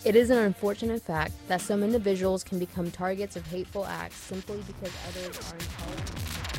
It is an unfortunate fact that some individuals can become targets of hateful acts simply because others are intolerant.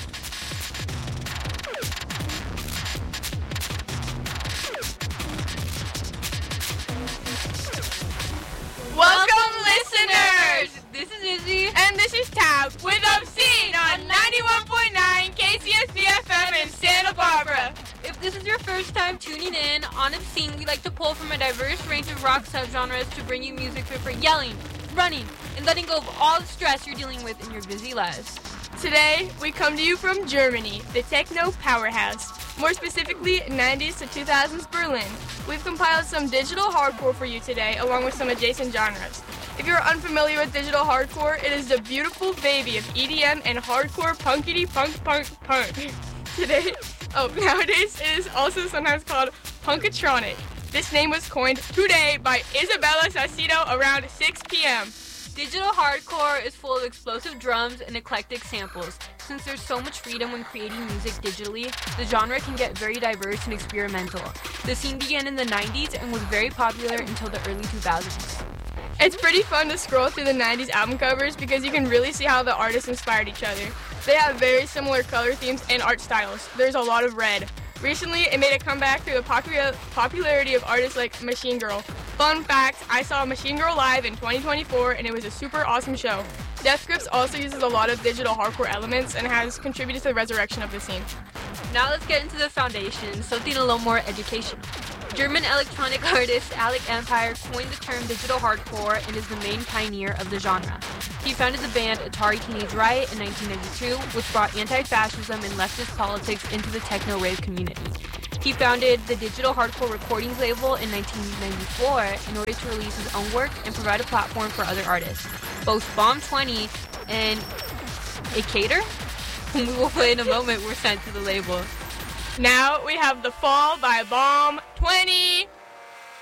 Welcome, listeners! This is Izzy. And this is Tab with Obscene on 91.9 KCSB FM in Santa Barbara. If this is your first time tuning in, on Obscene, we like to pull from a diverse range of rock subgenres to bring you music fit for yelling, running, and letting go of all the stress you're dealing with in your busy lives. Today, we come to you from Germany, the techno powerhouse. More specifically, 90s to 2000s Berlin. We've compiled some digital hardcore for you today, along with some adjacent genres. If you're unfamiliar with digital hardcore, it is the beautiful baby of EDM and hardcore punkity punk. Nowadays it is also sometimes called punkatronic. This name was coined today by Isabella Saucedo around 6 p.m. Digital hardcore is full of explosive drums and eclectic samples. Since there's so much freedom when creating music digitally, the genre can get very diverse and experimental. The scene began in the 90s and was very popular until the early 2000s. It's pretty fun to scroll through the 90s album covers because you can really see how the artists inspired each other. They have very similar color themes and art styles. There's a lot of red. Recently, it made a comeback through the popularity of artists like Machine Girl. Fun fact, I saw Machine Girl live in 2024 and it was a super awesome show. Death Grips also uses a lot of digital hardcore elements and has contributed to the resurrection of the scene. Now let's get into the foundation, something a little more educational. German electronic artist Alec Empire coined the term digital hardcore and is the main pioneer of the genre. He founded the band Atari Teenage Riot in 1992, which brought anti-fascism and leftist politics into the techno-rave community. He founded the Digital Hardcore Recordings label in 1994 in order to release his own work and provide a platform for other artists. Both Bomb 20 and Acater, whom we will play in a moment, were sent to the label. Now we have The Fall by Bomb 20.